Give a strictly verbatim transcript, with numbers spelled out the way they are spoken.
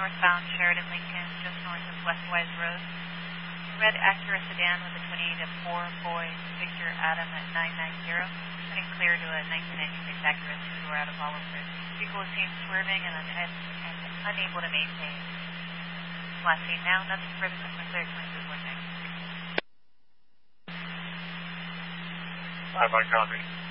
northbound Sheridan Lincoln, just north of Westwise Road. Red Acura sedan with a twenty-eight at four, boy, Victor Adam at nine nine zero, heading clear to a nineteen ninety-six Acura two-door out of Oliver. Vehicle was seen swerving and, un and unable to maintain. Last seen now, nothing further than clear twenty-two one nine. Bye-bye, copy.